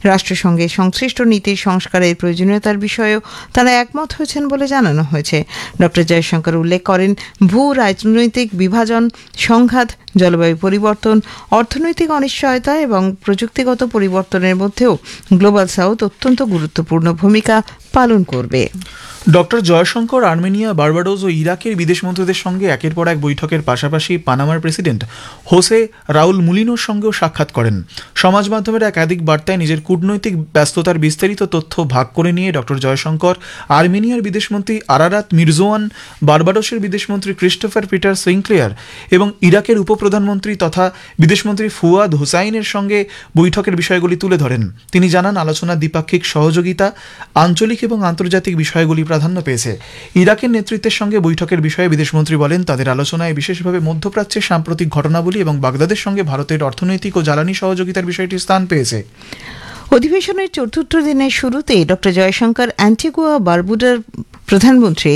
রাষ্ট্রসংঘের সংশ্লিষ্ট নীতির সংস্কারের প্রয়োজনীয়তার বিষয়েও তারা একমত হয়েছেন বলে জানানো হয়েছে। ড জয়শঙ্কর উল্লেখ করেন, ভূ রাজনৈতিক বিভাজন, সংঘাত, জলবায়ু পরিবর্তন, অর্থনৈতিক অনিশ্চয়তা এবং প্রযুক্তিগত পরিবর্তনের মধ্যেও গ্লোবাল সাউথ অত্যন্ত গুরুত্বপূর্ণ ভূমিকা পালন করবে। ডক্টর জয়শঙ্কর আর্মেনিয়া, বার্বাডোস ও ইরাকের বিদেশমন্ত্রীদের সঙ্গে একের পর এক বৈঠকের পাশাপাশি পানামার প্রেসিডেন্ট হোসে রাউল মুলিনোর সঙ্গেও সাক্ষাৎ করেন। সমাজ মাধ্যমের একাধিক বার্তায় নিজের কূটনৈতিক ব্যস্ততার বিস্তারিত তথ্য ভাগ করে নিয়ে ডক্টর জয়শঙ্কর আর্মেনিয়ার বিদেশমন্ত্রী আরারাত মিরজোয়ান, বার্বাডোসের বিদেশমন্ত্রী ক্রিস্টোফার পিটার সিনক্লেয়ার এবং ইরাকের উপপ্রধানমন্ত্রী তথা বিদেশমন্ত্রী ফুয়াদ হুসাইনের সঙ্গে বৈঠকের বিষয়গুলি তুলে ধরেন। তিনি জানান, আলোচনা দ্বিপাক্ষিক সহযোগিতা, আঞ্চলিক এবং আন্তর্জাতিক বিষয়গুলি প্রাধান্য পেয়েছে। ইরাকের নেতৃত্বের সঙ্গে বৈঠকের বিষয়ে বিদেশমন্ত্রী বলেন, তাদের আলোচনায় বিশেষভাবে মধ্যপ্রাচ্যের সাম্প্রতিক ঘটনাবলী এবং বাগদাদের সঙ্গে ভারতের অর্থনৈতিক ও জ্বালানি সহযোগিতার বিষয়টি স্থান পেয়েছে। অধিবেশনের চতুর্থ দিনের শুরুতে ড জয়শঙ্কর অ্যান্টিগুয়া বারবুডার প্রধানমন্ত্রী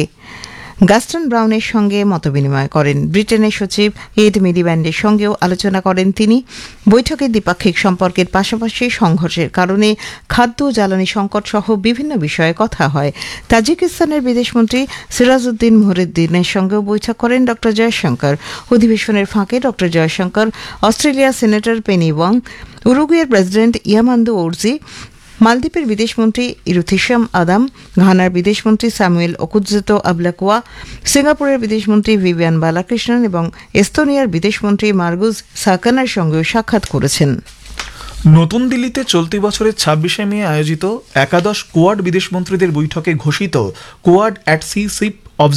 গাস্টন ব্রাউনের সঙ্গে মতবিনিময় করেন। ব্রিটেনের সচিব এড মিলিব্যান্ডের সঙ্গেও আলোচনা করেন তিনি। বৈঠকে দ্বিপাক্ষিক সম্পর্কের পাশাপাশি সংঘর্ষের কারণে খাদ্য ও জ্বালানি সংকট সহ বিভিন্ন বিষয়ে কথা হয়। তাজিকিস্তানের বিদেশমন্ত্রী সিরাজউদ্দিন মুহরিদ্দিনের সঙ্গেও বৈঠক করেন ড জয়শঙ্কর। অধিবেশনের ফাঁকে ড জয়শঙ্কর অস্ট্রেলিয়ার সিনেটর পেনি ওয়াং, উরুগুয়ের প্রেসিডেন্ট ইয়ামান্দু ওরজি, মালদ্বীপের বিদেশমন্ত্রী ইরুথিশাম আদাম, ঘানার বিদেশমন্ত্রী স্যামুয়েল ওকুদজেতো আবলাকুয়া, সিঙ্গাপুরের বিদেশমন্ত্রী ভিভিয়ান বালাকৃষ্ণন এবং এস্তোনিয়ার বিদেশমন্ত্রী মার্গুজ সাকানার সঙ্গেও সাক্ষাৎ করেছেন। নতুন দিল্লিতে চলতি বছরের 26শে মে আয়োজিত একাদশ কোয়াড বিদেশমন্ত্রীদের বৈঠকে ঘোষিত quad at C sheep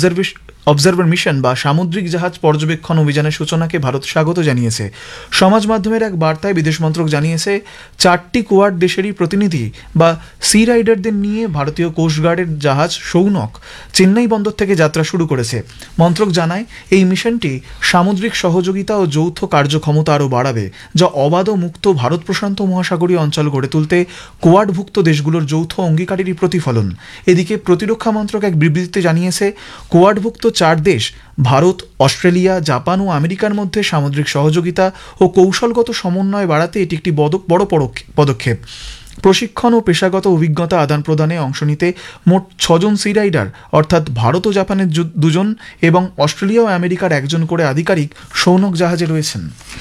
observer mission বা সামুদ্রিক জাহাজ পর্যবেক্ষণ অভিযানের সূচনাকে ভারত স্বাগত জানিয়েছে। সমাজ মাধ্যমের এক বার্তায় বিদেশ মন্ত্রক জানিয়েছে, 4টি কোয়াড দেশেরই প্রতিনিধি বা সি রাইডারদের নিয়ে ভারতীয় কোস্টগার্ডের জাহাজ সৌনক চেন্নাই বন্দর থেকে যাত্রা শুরু করেছে। মন্ত্রক জানায়, এই মিশনটি সামুদ্রিক সহযোগিতা ও যৌথ কার্যক্ষমতা আরও বাড়াবে, যা অবাধ ও মুক্ত ভারত প্রশান্ত মহাসাগরীয় অঞ্চল গড়ে তুলতে কোয়াডভুক্ত দেশগুলোর যৌথ অঙ্গীকারেরই প্রতিফলন। এদিকে প্রতিরক্ষা মন্ত্রক এক বিবৃতিতে জানিয়েছে, কোয়াডভুক্ত 4 দেশ ভারত, অস্ট্রেলিয়া, জাপান ও আমেরিকার মধ্যে সামুদ্রিক সহযোগিতা ও কৌশলগত সমন্বয় বাড়াতে এটি একটি বড় পদক্ষেপ। প্রশিক্ষণ ও পেশাগত অভিজ্ঞতা আদান প্রদানে অংশ নিতে মোট 6 জন সি রাইডার অর্থাৎ ভারত ও জাপানের 2 জন এবং অস্ট্রেলিয়া ও আমেরিকার 1 জন করে আধিকারিক সৌনক জাহাজে রয়েছেন।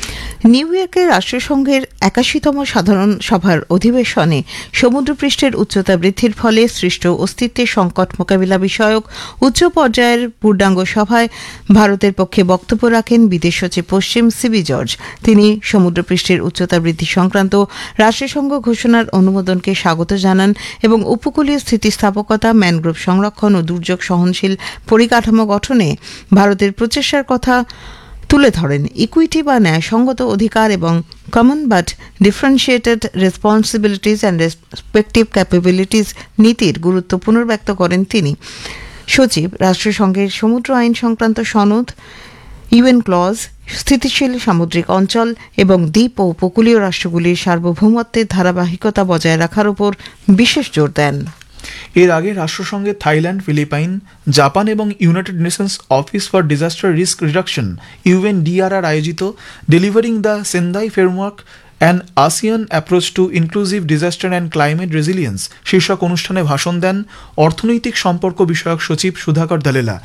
নিউ ইয়র্কের রাষ্ট্রসংঘের 81তম সাধারণ সভার অধিবেশনে সমুদ্রপৃষ্ঠের উচ্চতা বৃদ্ধির ফলে সৃষ্ট অস্তিত্বের সংকট মোকাবিলা বিষয়ক উচ্চ পর্যায়ের পূর্ণাঙ্গ সভায় ভারতের পক্ষে বক্তব্য রাখেন বিদেশ সচিব পশ্চিম সিবি জর্জ। তিনি সমুদ্রপৃষ্ঠের উচ্চতা বৃদ্ধি সংক্রান্ত রাষ্ট্রসংঘ ঘোষণার অনুমোদনকে স্বাগত জানান এবং উপকূলীয় স্থিতিস্থাপকতা, ম্যানগ্রোভ সংরক্ষণ ও দুর্যোগ সহনশীল পরিকাঠামো গঠনে ভারতের প্রচেষ্টার কথা তুলে ধরেন। ইকুইটি বা ন্যায়সঙ্গত অধিকার এবং common but differentiated responsibilities and respective capabilities নীতির গুরুত্ব পুনর্ব্যক্ত করেন তিনি। সচিব রাষ্ট্রসংঘের সমুদ্র আইন সংক্রান্ত সনদ, ইউএন ক্লজ, স্থিতিশীল সামুদ্রিক অঞ্চল এবং দ্বীপ ও উপকূলীয় রাষ্ট্রগুলির সার্বভৌমত্বের ধারাবাহিকতা বজায় রাখার উপর বিশেষ জোর দেন। এর আগে রাষ্ট্রসংঘে থাইল্যান্ড, ফিলিপাইন, জাপান এবং United Nations office for disaster risk reduction UNDRR আয়োজিত delivering the Sendai framework an ASEAN approach to inclusive disaster and climate resilience শীর্ষক অনুষ্ঠানে ভাষণ দেন অর্থনৈতিক সম্পর্ক বিষয়ক সচিব সুধাকর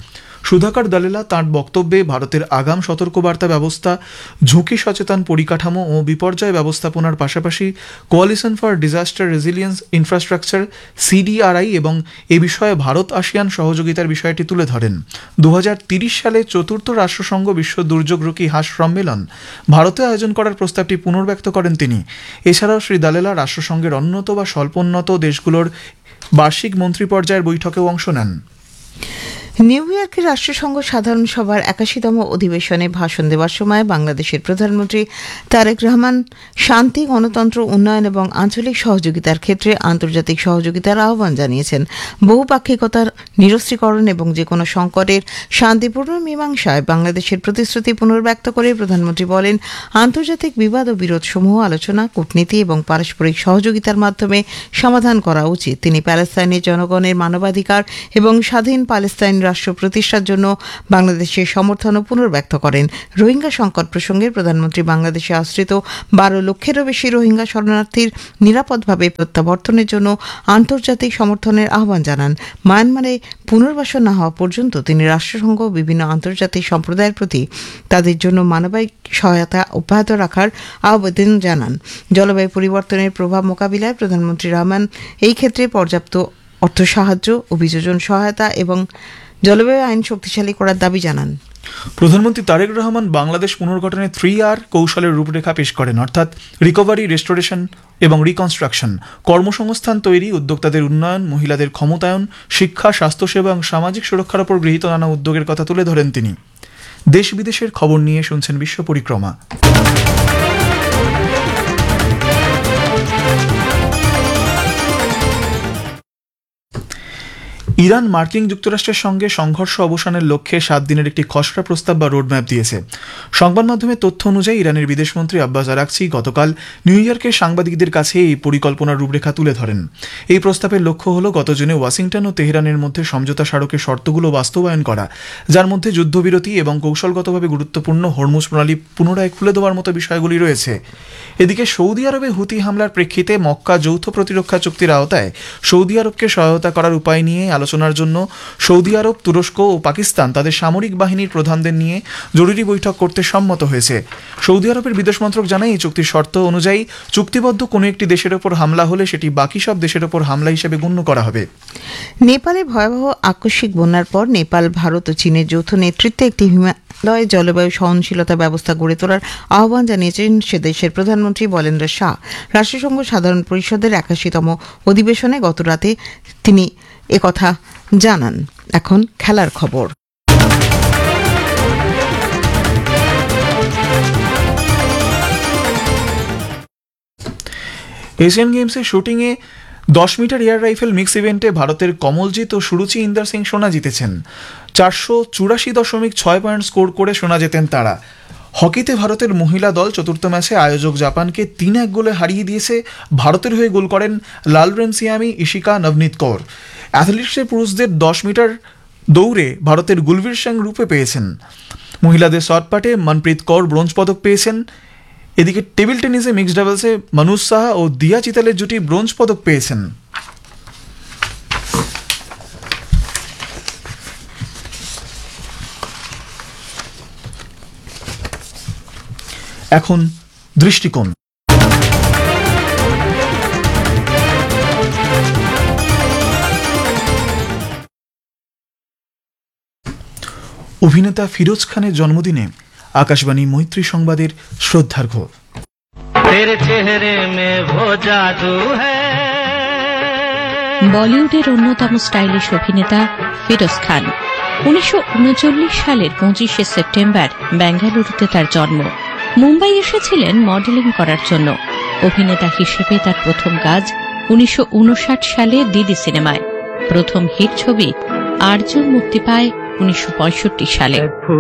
দালেলা তাঁর বক্তব্যে ভারতের আগাম সতর্কবার্তা ব্যবস্থা, ঝুঁকি সচেতন পরিকাঠামো ও বিপর্যয় ব্যবস্থাপনার পাশাপাশি coalition for disaster resilience infrastructure CDRI এবং এ বিষয়ে ভারত আসিয়ান সহযোগিতার বিষয়টি তুলে ধরেন। 2030 সালে চতুর্থ রাষ্ট্রসংঘ বিশ্ব দুর্যোগ রুখি হ্রাস সম্মেলন ভারতে আয়োজন করার প্রস্তাবটি পুনর্ব্যক্ত করেন তিনি। এছাড়াও শ্রী দালেলা রাষ্ট্রসংঘের উন্নত বা স্বল্পোন্নত দেশগুলোর বার্ষিক মন্ত্রী পর্যায়ের বৈঠকেও অংশ নেন। নিউ ইয়র্কের রাষ্ট্রসংঘ সাধারণ সভার 81তম অধিবেশনে ভাষণ দেওয়ার সময় বাংলাদেশের প্রধানমন্ত্রী তারেক রহমান শান্তি, গণতন্ত্র, উন্নয়ন এবং আঞ্চলিক সহযোগিতার ক্ষেত্রে আন্তর্জাতিক সহযোগিতার আহ্বান জানিয়েছেন। বহুপাক্ষিকতার নিরস্ত্রীকরণ এবং যে কোনো সংকটের শান্তিপূর্ণ মীমাংসায় বাংলাদেশের প্রতিশ্রুতি পুনর্ব্যক্ত করে প্রধানমন্ত্রী বলেন, আন্তর্জাতিক বিবাদ ও বিরোধসমূহ আলোচনা, কূটনীতি এবং পারস্পরিক সহযোগিতার মাধ্যমে সমাধান করা উচিত। তিনি প্যালেস্তাইনের জনগণের মানবাধিকার এবং স্বাধীন প্যালেস্তাইন রাষ্ট্র প্রতিষ্ঠার জন্য বাংলাদেশের সমর্থনও পুনর্ব্যক্ত করেন। রোহিঙ্গা সংকট প্রসঙ্গে প্রধানমন্ত্রী বাংলাদেশে আশ্রিত 12 লক্ষেরও বেশি রোহিঙ্গা শরণার্থীর নিরাপদভাবে প্রত্যাবর্তনের জন্য আন্তর্জাতিক সমর্থনের আহ্বান জানান। মায়ানমারে পুনর্বাসন না হওয়া পর্যন্ত তিনি রাষ্ট্রসংঘ ও বিভিন্ন আন্তর্জাতিক সম্প্রদায়ের প্রতি তাদের জন্য মানবিক সহায়তা অব্যাহত রাখার আবেদন জানান। জলবায়ু পরিবর্তনের প্রভাব মোকাবিলায় প্রধানমন্ত্রী রহমান এই ক্ষেত্রে পর্যাপ্ত অর্থ সাহায্য, অভিযোজন সহায়তা এবং জলবায়ু আইন শক্তিশালী করার দাবি জানান। প্রধানমন্ত্রী তারেক রহমান বাংলাদেশ পুনর্গঠনে 3R কৌশলের রূপরেখা পেশ করেন, অর্থাৎ রিকভারি, রেস্টোরেশন এবং রিকনস্ট্রাকশন, কর্মসংস্থান তৈরি, উদ্যোক্তাদের উন্নয়ন, মহিলাদের ক্ষমতায়ন, শিক্ষা, স্বাস্থ্যসেবা এবং সামাজিক সুরক্ষার উপর গৃহীত নানা উদ্যোগের কথা তুলে ধরেন তিনি। দেশ বিদেশের খবর নিয়ে শুনছেন বিশ্ব পরিক্রমা। ইরান মার্কিন যুক্তরাষ্ট্রের সঙ্গে সংঘর্ষ অবসানের লক্ষ্যে 7 দিনের একটি খসড়া প্রস্তাব বা রোডম্যাপ দিয়েছে। সংবাদ মাধ্যমের তথ্য অনুযায়ী ইরানের বিদেশমন্ত্রী আব্বাস আরাকচি গতকাল নিউ ইয়র্কের সাংবাদিকদের কাছে এই পরিকল্পনার রূপরেখা তুলে ধরেন। এই প্রস্তাবের লক্ষ্য হল গত জুনে ওয়াশিংটন ও তেহরানের মধ্যে সমঝোতা স্মারকের শর্তগুলো বাস্তবায়ন করা, যার মধ্যে যুদ্ধবিরতি এবং কৌশলগতভাবে গুরুত্বপূর্ণ হরমুজ প্রণালী পুনরায় খুলে দেওয়ার মতো বিষয়গুলি রয়েছে। এদিকে সৌদি আরবে হুতি হামলার প্রেক্ষিতে মক্কা যৌথ প্রতিরক্ষা চুক্তির আওতায় সৌদি আরবকে সহায়তা করার উপায় নিয়ে আলোচনার জন্য সৌদি আরব, তুরস্ক ও পাকিস্তান তাদের সামরিক বাহিনীর প্রধানদের নিয়ে জরুরি বৈঠক করতে সম্মত হয়েছে। সৌদি আরবের বিদেশ মন্ত্রক জানায়, এই চুক্তির শর্ত অনুযায়ী চুক্তিবদ্ধ কোনো একটি দেশের ওপর হামলা হলে সেটি বাকি সব দেশের ওপর হামলা হিসেবে গণ্য করা হবে। নেপালে ভয়াবহ আকস্মিক বন্যার পর নেপাল, ভারত ও চীনের যৌথ নেতৃত্বে একটি হিমালয় জলবায়ু সহনশীলতা ব্যবস্থা গড়ে তোলার আহ্বান জানিয়েছেন সে দেশের প্রধানমন্ত্রী বলেন্দ্র শাহ। রাষ্ট্রসংঘ সাধারণ পরিষদের 81তম অধিবেশনে গত রাতে তিনি একথা জানান। এখন খেলার খবর। এশিয়ান গেমসে শুটিংয়ে 10 মিটার এয়ার রাইফেল মিক্স ইভেন্টে ভারতের কমলজিৎ ও সুরুচি ইন্দার সিং সোনা জিতেছেন। 484.6 পয়েন্ট স্কোর করে সোনা জেতেন তারা। হকিতে ভারতের মহিলা দল চতুর্থ ম্যাচে আয়োজক জাপানকে 3-1 গোলে হারিয়ে দিয়েছে। ভারতের হয়ে গোল করেন লালরেমসিয়ামি, ইশিকা, নবনীত কৌর। অ্যাথলেটিক্সে পুরুষদের 10 মিটার দৌড়ে ভারতের গুলবীর সিং রূপে পেয়েছেন। মহিলাদের শটপাটে মনপ্রীত কৌর ব্রোঞ্জ পদক পেয়েছেন। এদিকে টেবিল টেনিসে মিক্সড ডাবলসে মনুজ সাহা ও দিয়া চিতালের জুটি ব্রোঞ্জ পদক পেয়েছেন। এখন দৃষ্টিকোণ। অভিনেতা ফিরোজ খানের জন্মদিনে আকাশবাণী মৈত্রী সংবাদের শ্রদ্ধার্ঘ। বলিউডের অন্যতম স্টাইলিশ অভিনেতা ফিরোজ খান 1939 সালের 25শে সেপ্টেম্বর বেঙ্গালুরুতে তার জন্ম। মুম্বাই এসেছিলেন মডেলিং করার জন্য। অভিনেতা হিসেবে তার প্রথম কাজ 1959 সালে দিদি সিনেমায়। প্রথম হিট ছবি আর্জুন মুক্তি পায় 1965 সালে।